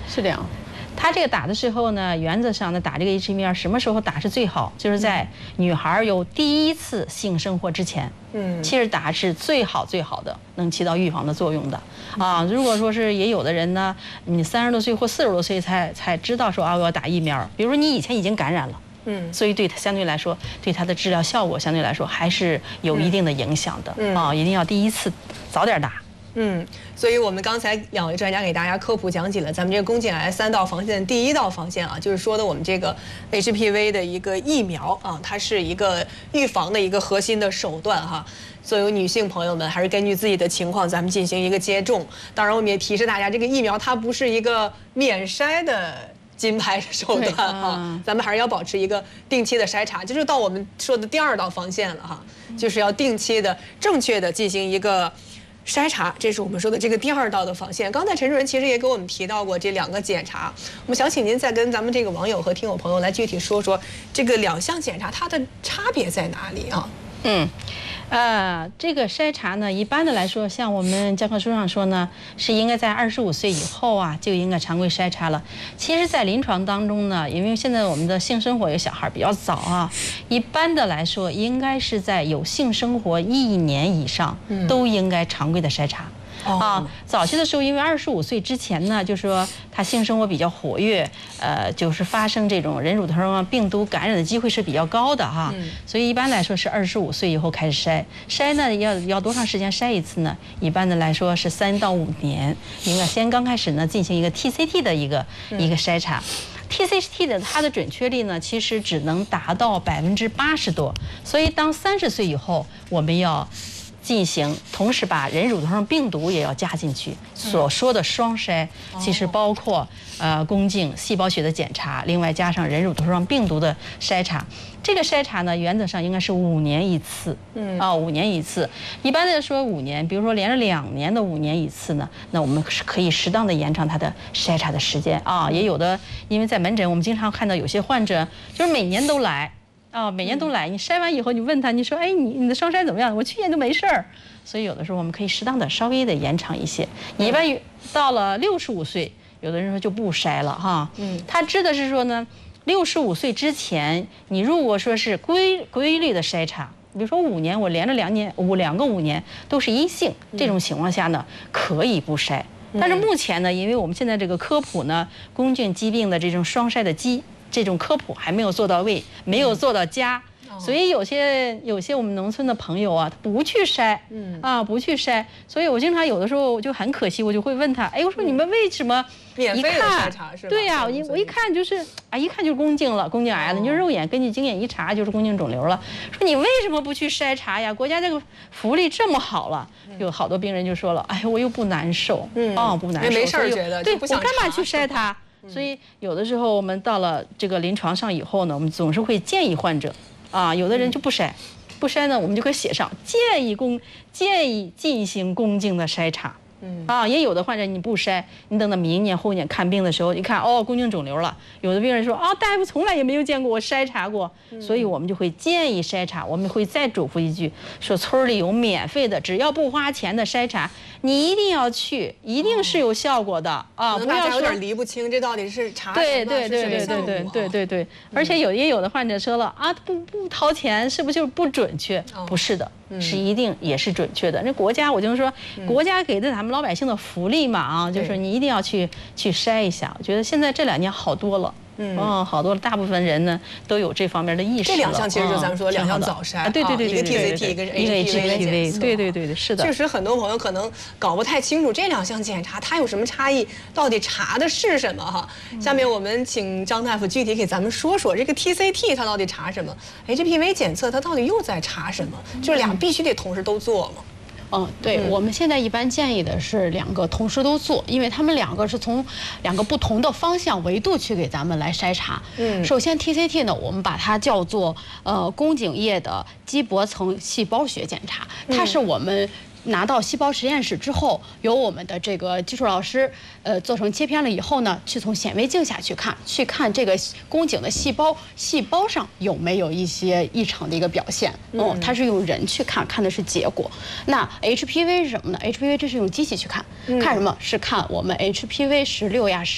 是这样。 它这个打的时候呢，原则上呢，打这个 HPV 什么时候打是最好？就是在女孩有第一次性生活之前。其实打是最好的，能起到预防的作用的啊。如果说是也有的人呢，你30多岁或40多岁才知道说啊我要打疫苗，比如说你以前已经感染了，所以对它相对来说，对它的治疗效果相对来说还是有一定的影响的啊。一定要第一次早点打。 所以我们刚才2位专家给大家科普讲解了咱们这个宫颈癌3道防线，第1道防线啊，就是说的我们这个 HPV 的一个疫苗啊，它是一个预防的一个核心的手段哈。所有女性朋友们还是根据自己的情况，咱们进行一个接种。当然，我们也提示大家，这个疫苗它不是一个免筛的金牌手段哈，咱们还是要保持一个定期的筛查，就是到我们说的第2道防线了哈，就是要定期的、正确的进行一个筛查，这是我们说的这个第2道的防线。刚才陈主任其实也给我们提到过这2个检查，我们想请您再跟咱们这个网友和听友朋友来具体说说这个2项检查它的差别在哪里啊？ 这个筛查呢，一般的来说，像我们教科书上说呢，是应该在25岁以后啊，就应该常规筛查了。其实，在临床当中呢，因为现在我们的性生活有小孩比较早啊，一般的来说，应该是在有性生活1年以上，都应该常规的筛查。早期的时候，因为25岁之前呢，就说他性生活比较活跃，就是发生这种人乳头上病毒感染的机会是比较高的哈，所以一般来说是25岁以后开始筛。筛呢要多长时间筛一次呢？一般的来说是3到5年，应该先刚开始呢进行一个 TCT 的一个筛查。TCT 的它的准确率呢，其实只能达到80%多，所以当30岁以后，我们要进行，同时把人乳头上病毒也要加进去。所说的双筛，其实包括宫颈细胞学的检查，另外加上人乳头上病毒的筛查。这个筛查呢，原则上应该是5年一次，5年一次。一般的说5年，比如说连着2年的5年一次呢，那我们是可以适当的延长它的筛查的时间啊。也有的，因为在门诊我们经常看到有些患者就是每年都来。每年都来，你筛完以后，你问他，你说，哎，你的双筛怎么样？我去年都没事儿，所以有的时候我们可以适当的稍微的延长一些。一般到了65岁，有的人说就不筛了哈。他指的是说呢，65岁之前，你如果说是规律的筛查，比如说5年，我连着2个5年都是阴性，这种情况下呢，可以不筛。但是目前呢，因为我们现在这个科普呢，宫颈疾病的这种双筛的这种科普还没有做到位，没有做到家，所以有些我们农村的朋友啊，他不去筛，不去筛，所以我经常有的时候就很可惜，我就会问他，哎，我说你们为什么免费的筛查是吧？ 对呀，我一看就是一看就是宫颈了，宫颈癌了，你就肉眼根据经验一查就是宫颈肿瘤了，说你为什么不去筛查呀？国家这个福利这么好了，有好多病人就说了，哎，我又不难受，不难受， 没事觉得， 对，我干嘛去筛它？所以有的时候我们到了这个临床上以后呢，我们总是会建议患者，有的人就不筛呢，我们就可以写上建议进行宫颈的筛查。也有的患者你不筛，你等到明年后年看病的时候，一看宫颈肿瘤了。有的病人说大夫从来也没有见过我筛查过，所以我们就会建议筛查。我们会再嘱咐一句，说村里有免费的，只要不花钱的筛查，你一定要去，一定是有效果的不要有点离不清，这到底是查什么？ 对，而且也有的患者说了不掏钱，是不是就是不准确？不是的。是一定也是准确的。那国家，我就是说，国家给的咱们老百姓的福利嘛就是你一定要去筛一下。我觉得现在这2年好多了。好多大部分人呢都有这方面的意识了。 这2项其实就咱们说2项早筛， 对， 一个 TCT， 一个 HPV， 对，是的。 确实很多朋友可能搞不太清楚这2项检查它有什么差异，到底查的是什么哈？下面我们请张大夫具体给咱们说说这个 TCT 它到底查什么，HPV 检测它到底又在查什么？就是俩必须得同时都做吗？ 对，我们现在一般建议的是2个同时都做，因为他们2个是从2个不同的方向维度去给咱们来筛查。首先 TCT 呢，我们把它叫做宫颈液的基薄层细胞学检查，它是我们拿到细胞实验室之后，由我们的这个技术老师做成切片了以后呢，去从显微镜下去看这个宫颈的细胞上有没有一些异常的一个表现。它是用人去看的是结果。那 HPV 是什么呢？HPV 这是用机器去看什么？是看我们 HPV 16呀。